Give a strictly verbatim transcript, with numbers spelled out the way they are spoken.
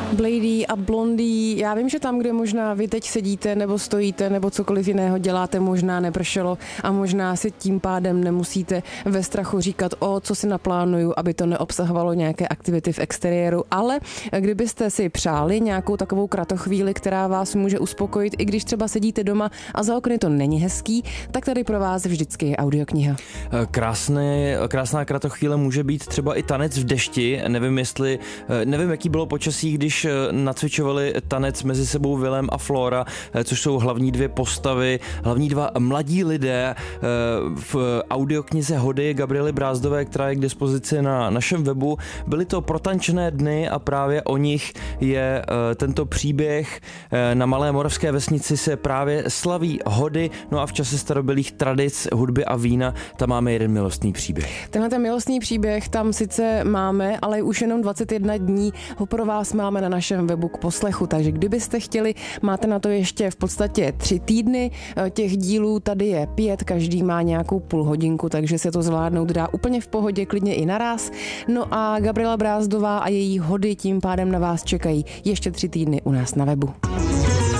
Blady a Blondie, já vím, že tam, kde možná vy teď sedíte nebo stojíte nebo cokoliv jiného děláte, možná nepršelo a možná si tím pádem nemusíte ve strachu říkat, o co si naplánuju, aby to neobsahovalo nějaké aktivity v exteriéru, ale kdybyste si přáli nějakou takovou kratochvíli, která vás může uspokojit, i když třeba sedíte doma a za okny to není hezký, tak tady pro vás vždycky je audiokniha. Krásné, krásná kratochvíle může být třeba i tanec v dešti, nevím jestli, nevím jaký bylo počasí, když nacvičovali tanec mezi sebou Willem a Flora, což jsou hlavní dvě postavy, hlavní dva mladí lidé v audioknize Hody Gabriely Brázdové, která je k dispozici na našem webu. Byly to protančené dny a právě o nich je tento příběh. Na malé moravské vesnici se právě slaví hody, no a v čase starobylých tradic hudby a vína tam máme jeden milostný příběh. Tenhle ten milostný příběh tam sice máme, ale už jenom dvacet jedna dní ho pro vás máme na našem webu k poslechu, takže kdybyste chtěli, máte na to ještě v podstatě tři týdny, těch dílů tady je pět, každý má nějakou půl hodinku, takže se to zvládnout dá úplně v pohodě, klidně i naraz. No a Gabriela Brázdová a její hody tím pádem na vás čekají ještě tři týdny u nás na webu.